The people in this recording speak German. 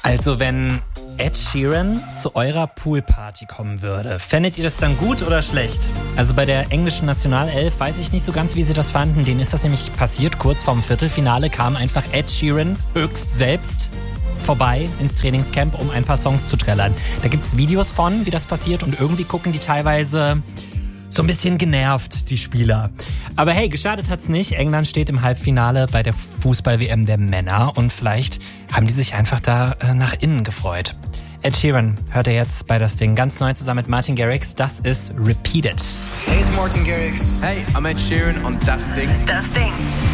Also wenn Ed Sheeran zu eurer Poolparty kommen würde, fändet ihr das dann gut oder schlecht? Also bei der englischen Nationalelf weiß ich nicht so ganz, wie sie das fanden. Denen ist das nämlich passiert. Kurz vorm Viertelfinale kam einfach Ed Sheeran höchst selbst vorbei ins Trainingscamp, um ein paar Songs zu trällern. Da gibt's Videos von, wie das passiert, und irgendwie gucken die teilweise so ein bisschen genervt, die Spieler. Aber hey, geschadet hat's nicht. England steht im Halbfinale bei der Fußball-WM der Männer und vielleicht haben die sich einfach da nach innen gefreut. Ed Sheeran hört er jetzt bei Das Ding ganz neu zusammen mit Martin Garrix. Das ist Repeat It. Hey, it's Martin Garrix. Hey, I'm Ed Sheeran und Das Ding. Das Ding.